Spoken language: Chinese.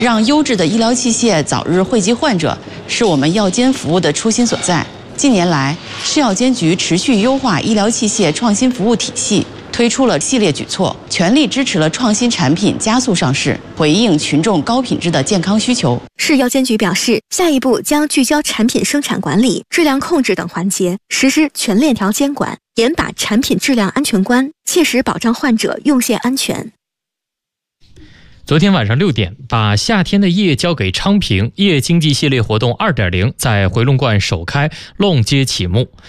让优质的医疗器械早日惠及患者，是我们药监服务的初心所在。近年来，市药监局持续优化医疗器械创新服务体系，推出了系列举措，全力支持了创新产品加速上市，回应群众高品质的健康需求。 市药监局表示，下一步将聚焦产品生产管理、质量控制等环节，实施全链条监管，严把产品质量安全关，切实保障患者用线安全。 昨天晚上6点，把夏天的夜交给昌平夜经济系列活动2.0在回龙观首开，long街启幕。